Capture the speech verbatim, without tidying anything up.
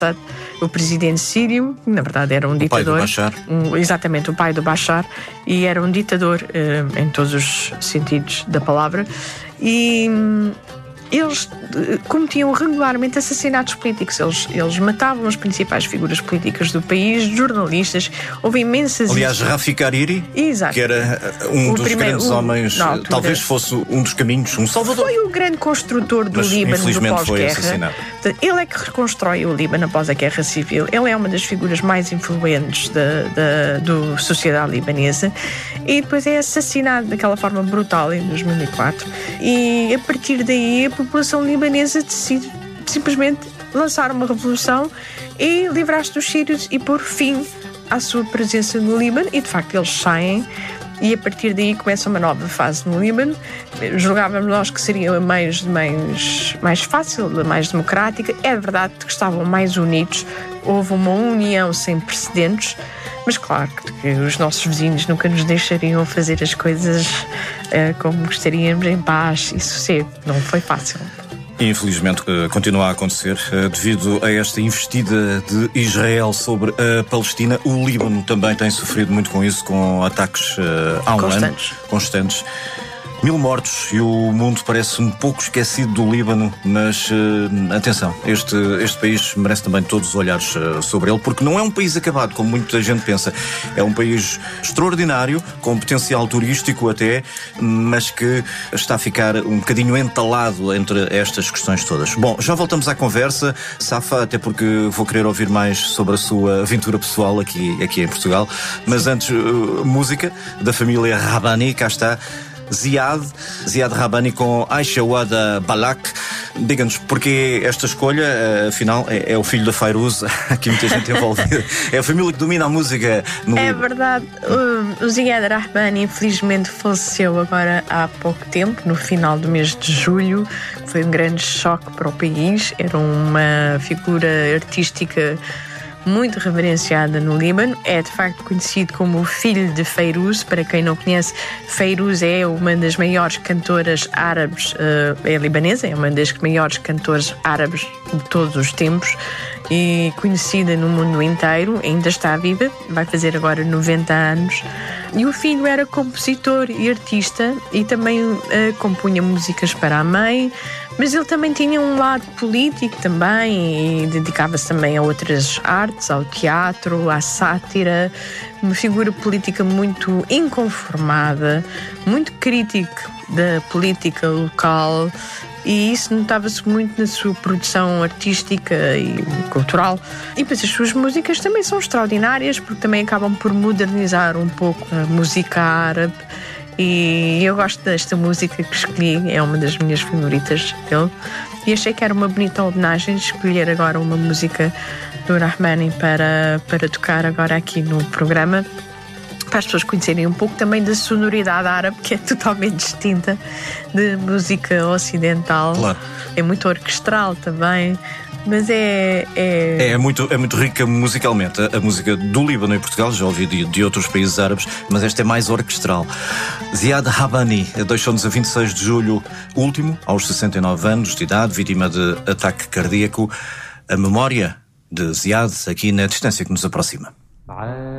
o presidente sírio, na verdade era um ditador. O pai do Bashar. Um, exatamente, o pai do Bashar, e era um ditador uh, em todos os sentidos da palavra. E hum, eles uh, cometiam regularmente assassinatos políticos. Eles, eles matavam as principais figuras políticas do país, jornalistas. Houve imensas... Aliás, Rafik Hariri, Exato. que era um O dos primeiro- grandes o- homens, na altura. talvez fosse um dos caminhos, um salvador. Foi o grande construtor do Mas, Líbano do infelizmente, foi pós-guerra. assassinado. Ele é que reconstrói o Líbano após a Guerra Civil. Ele é uma das figuras mais influentes da, da do sociedade libanesa, e depois é assassinado daquela forma brutal em dois mil e quatro. E a partir daí a população libanesa decide simplesmente lançar uma revolução e livrar-se dos sírios e pôr fim à sua presença no Líbano. E de facto eles saem, e a partir daí começa uma nova fase no Líbano. Julgávamos nós que seria mais, mais, mais fácil, mais democrática. É verdade que estavam mais unidos, houve uma união sem precedentes, mas claro que os nossos vizinhos nunca nos deixariam fazer as coisas uh, como gostaríamos, em paz e sossego. Não foi fácil. Infelizmente continua a acontecer devido a esta investida de Israel sobre a Palestina. O Líbano também tem sofrido muito com isso, com ataques há um Constantes. ano constantes. Mil mortos e o mundo parece um pouco esquecido do Líbano, mas uh, atenção, este, este país merece também todos os olhares uh, sobre ele, porque não é um país acabado, como muita gente pensa. É um país extraordinário, com potencial turístico até, mas que está a ficar um bocadinho entalado entre estas questões todas. Bom, já voltamos à conversa, Safa, até porque vou querer ouvir mais sobre a sua aventura pessoal aqui, aqui em Portugal. Mas antes, uh, música da família Rabbani, cá está. Ziad, Ziad Rabbani com Aisha Wada Balak. Diga-nos, porque esta escolha, afinal, é, é o filho da Fairuz, aqui muita gente envolvida. É a família que domina a música no É Líbano. verdade, o, o Ziad Rahbani infelizmente faleceu agora há pouco tempo, no final do mês de julho. Foi um grande choque para o país. Era uma figura artística muito reverenciada no Líbano. É de facto conhecido como o filho de Fairuz. Para quem não conhece, Fairuz é uma das maiores cantoras árabes, uh, é libanesa, é uma das maiores cantoras árabes de todos os tempos e conhecida no mundo inteiro. Ainda está viva, vai fazer agora noventa anos. E o filho era compositor e artista e também uh, compunha músicas para a mãe, mas ele também tinha um lado político também e dedicava-se também a outras artes, ao teatro, à sátira. Uma figura política muito inconformada, muito crítico da política local, e isso notava-se muito na sua produção artística e cultural. E depois as suas músicas também são extraordinárias, porque também acabam por modernizar um pouco a música árabe. E eu gosto desta música que escolhi, é uma das minhas favoritas dele. E achei que era uma bonita homenagem escolher agora uma música do Rahbani para, para tocar agora aqui no programa, para as pessoas conhecerem um pouco também da sonoridade árabe, que é totalmente distinta de música ocidental. Claro. É muito orquestral também, mas é... É, É muito, é muito rica musicalmente. A, a música do Líbano e Portugal, já ouvi de, de outros países árabes, mas esta é mais orquestral. Ziad Rabbani deixou-nos a vinte e seis de julho último, aos sessenta e nove anos de idade, vítima de ataque cardíaco. A memória de Ziad aqui na distância que nos aproxima.